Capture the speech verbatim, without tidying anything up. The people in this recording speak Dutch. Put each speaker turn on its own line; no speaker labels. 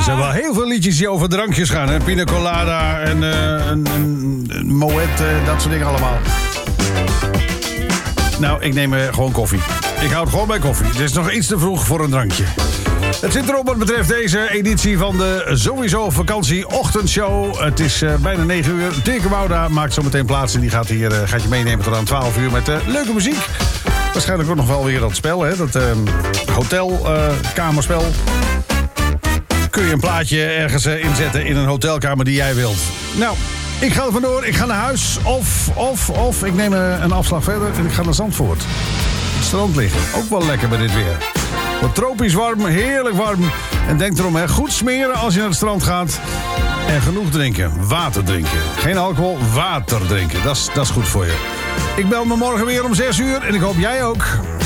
zijn wel heel veel liedjes die over drankjes gaan. Hè? Pina colada en uh, een, een, een moet, uh, dat soort dingen allemaal. Nou, ik neem uh, gewoon koffie. Ik hou het gewoon bij koffie. Het is nog iets te vroeg voor een drankje. Het zit erop wat betreft deze editie van de sowieso vakantie-ochtendshow. Het is uh, bijna negen uur. Dirk Wouda maakt zo meteen plaats en die gaat, hier, uh, gaat je meenemen tot aan twaalf uur met uh, leuke muziek. Waarschijnlijk ook nog wel weer dat spel, hè? Dat uh, hotelkamerspel. Uh, Kun je een plaatje ergens uh, inzetten in een hotelkamer die jij wilt. Nou, ik ga er vandoor. Ik ga naar huis. Of, of, of ik neem uh, een afslag verder en ik ga naar Zandvoort. Het strand liggen. Ook wel lekker bij dit weer. Wat tropisch warm, heerlijk warm. En denk erom, hè, goed smeren als je naar het strand gaat. En genoeg drinken. Water drinken. Geen alcohol, water drinken. Dat is goed voor je. Ik bel me morgen weer om zes uur en ik hoop jij ook.